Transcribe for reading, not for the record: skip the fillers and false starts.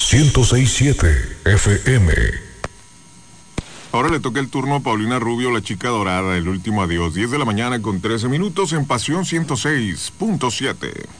106.7 FM. Ahora le toca el turno a Paulina Rubio, la chica dorada, el último adiós. 10 de la mañana con 13 minutos en Pasión 106.7.